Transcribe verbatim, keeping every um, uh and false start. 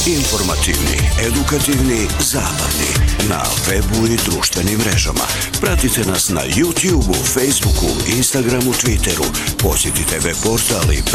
Informativni, edukativni, zabavni. Na webu i društvenim mrežama. Pratite nas na YouTubeu, Facebooku, Instagramu, Twitteru. Posjetite web portal i